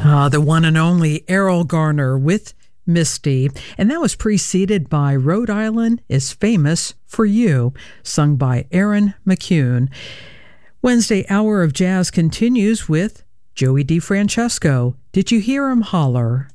The one and only Errol Garner with Misty, and that was preceded by Rhode Island is Famous for You, sung by Aaron McCune. Wednesday Hour of Jazz continues with Joey DeFrancesco. Did you hear him holler?